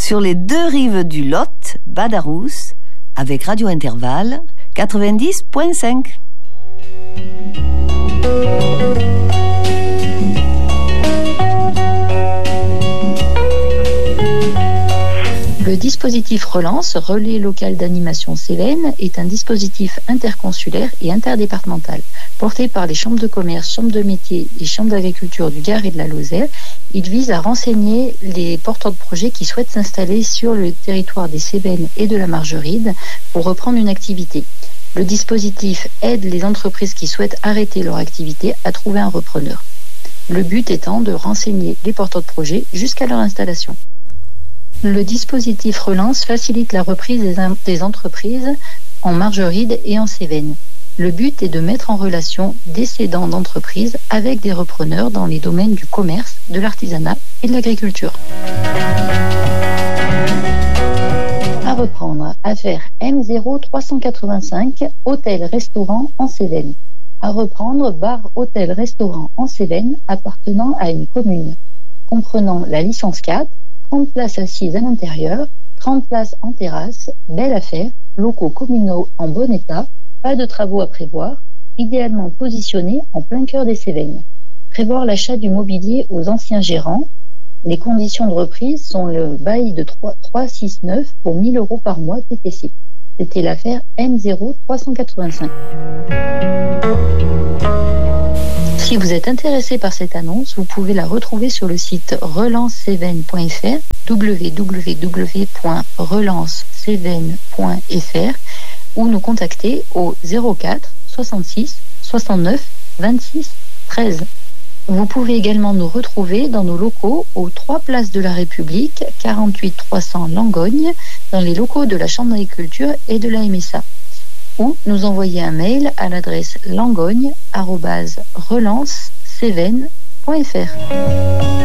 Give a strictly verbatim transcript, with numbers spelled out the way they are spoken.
sur les deux rives du Lot, Badarous, avec Radio Intervalle quatre-vingt-dix virgule cinq. Le dispositif Relance, Relais local d'animation Cévennes, est un dispositif interconsulaire et interdépartemental. Porté par les chambres de commerce, chambres de métiers et chambres d'agriculture du Gard et de la Lozère, il vise à renseigner les porteurs de projets qui souhaitent s'installer sur le territoire des Cévennes et de la Margeride pour reprendre une activité. Le dispositif aide les entreprises qui souhaitent arrêter leur activité à trouver un repreneur. Le but étant de renseigner les porteurs de projets jusqu'à leur installation. Le dispositif Relance facilite la reprise des, des entreprises en Margeride et en Cévennes. Le but est de mettre en relation des cédants d'entreprises avec des repreneurs dans les domaines du commerce, de l'artisanat et de l'agriculture. À reprendre, affaire M zéro trois cent quatre-vingt-cinq, hôtel-restaurant en Cévennes. À reprendre, bar hôtel-restaurant en Cévennes appartenant à une commune, comprenant la licence quatre, trente places assises à l'intérieur, trente places en terrasse, belle affaire, locaux communaux en bon état, pas de travaux à prévoir, idéalement positionnés en plein cœur des Cévennes. Prévoir l'achat du mobilier aux anciens gérants. Les conditions de reprise sont le bail de trois cent soixante-neuf pour mille euros par mois T T C. C'était l'affaire M zéro trois cent quatre-vingt-cinq. Si vous êtes intéressé par cette annonce, vous pouvez la retrouver sur le site relance cévennes point f r, w w w point relance cévennes point f r, ou nous contacter au zéro quatre soixante-six soixante-neuf vingt-six treize. Vous pouvez également nous retrouver dans nos locaux aux trois places de la République, quarante-huit trois cents Langogne, dans les locaux de la Chambre d'agriculture et de la M S A. Ou nous envoyer un mail à l'adresse langogne arobase relance cévennes point f r.